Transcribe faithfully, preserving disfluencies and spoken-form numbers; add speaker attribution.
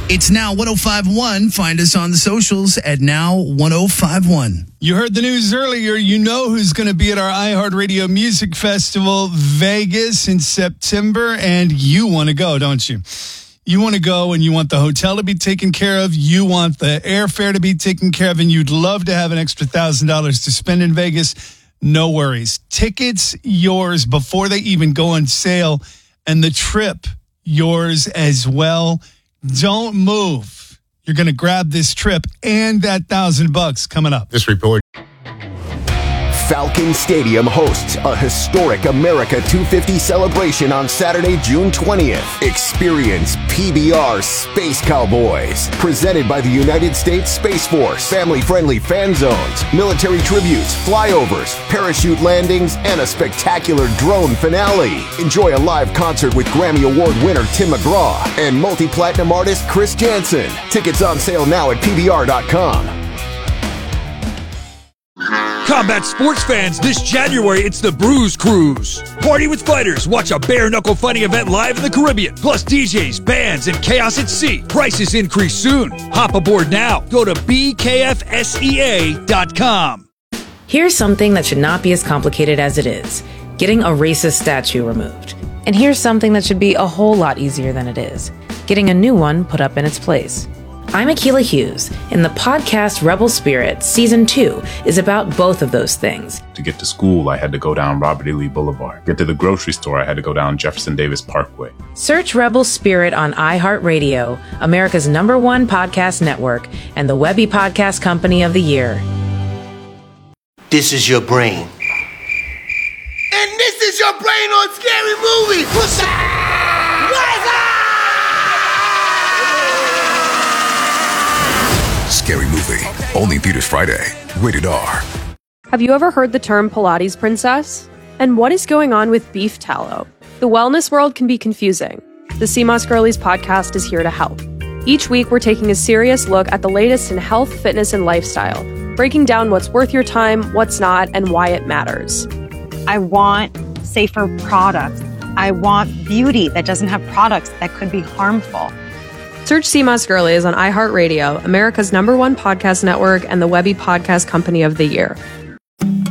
Speaker 1: It's Now one oh five point one. Find us on the socials at Now one oh five point one.
Speaker 2: You heard the news earlier. You know who's going to be at our iHeartRadio Music Festival, Vegas, in September, and you want to go, don't you? You want to go, and you want the hotel to be taken care of. You want the airfare to be taken care of, and you'd love to have an extra one thousand dollars to spend in Vegas. No worries. Tickets yours before they even go on sale, and the trip yours as well. Don't move. You're going to grab this trip and that thousand bucks coming up.
Speaker 3: This report.
Speaker 4: Falcon Stadium hosts a historic America two fifty celebration on Saturday, June twentieth. Experience P B R Space Cowboys, presented by the United States Space Force. Family-friendly fan zones, military tributes, flyovers, parachute landings, and a spectacular drone finale. Enjoy a live concert with Grammy Award winner Tim McGraw and multi-platinum artist Chris Jansen. Tickets on sale now at P B R dot com.
Speaker 5: Combat sports fans, this January, it's the Bruise Cruise. Party with fighters. Watch a bare-knuckle fighting event live in the Caribbean. Plus D Js, bands, and chaos at sea. Prices increase soon. Hop aboard now. Go to B K F S E A dot com.
Speaker 6: Here's something that should not be as complicated as it is. Getting a racist statue removed. And here's something that should be a whole lot easier than it is. Getting a new one put up in its place. I'm Akilah Hughes, and the podcast Rebel Spirit Season two is about both of those things.
Speaker 7: To get to school, I had to go down Robert E. Lee Boulevard. Get to the grocery store, I had to go down Jefferson Davis Parkway.
Speaker 6: Search Rebel Spirit on iHeartRadio, America's number one podcast network, and the Webby Podcast Company of the Year.
Speaker 8: This is your brain. And this is your brain on Scary Movie. What's up? What's up?
Speaker 9: Scary Movie. Only in theaters Friday. Rated R.
Speaker 10: Have you ever heard the term Pilates princess? And what is going on with beef tallow? The wellness world can be confusing. The C M O S Girlies podcast is here to help. Each week, we're taking a serious look at the latest in health, fitness, and lifestyle, breaking down what's worth your time, what's not, and why it matters.
Speaker 11: I want safer products. I want beauty that doesn't have products that could be harmful.
Speaker 10: Search C M O S Girlies on iHeartRadio, America's number one podcast network, and the Webby Podcast Company of the Year.